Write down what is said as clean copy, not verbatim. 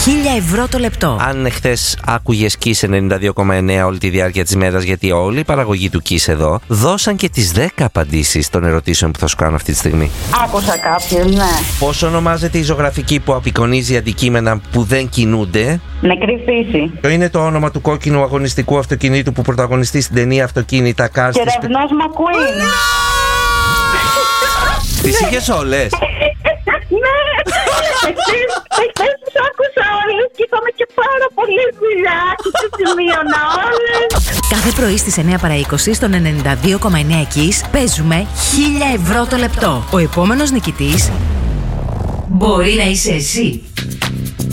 €1000 το λεπτό. Αν χθες άκουγες Kiss 92,9 όλη τη διάρκεια της μέρας, γιατί όλη η παραγωγή του Kiss εδώ δώσαν και τις 10 απαντήσεις των ερωτήσεων που θα σου κάνω αυτή τη στιγμή. Άκουσα κάποιες, ναι. Πώς ονομάζεται η ζωγραφική που απεικονίζει αντικείμενα που δεν κινούνται? Νεκρή φύση. Ποιο είναι το όνομα του κόκκινου αγωνιστικού αυτοκινήτου που πρωταγωνιστεί στην ταινία Αυτοκίνητα Cars? Κεραυνός Μακουίν. Τις είχες όλες? Ναι. Εχθές τους άκουσα όλες και είχαμε και πάρα πολλή δουλειά και τις σημείωνα όλες. Κάθε πρωί στις 9 παρά 20 στον 92,9 Kiss παίζουμε €1000 το λεπτό. Ο επόμενος νικητής μπορεί να είσαι εσύ.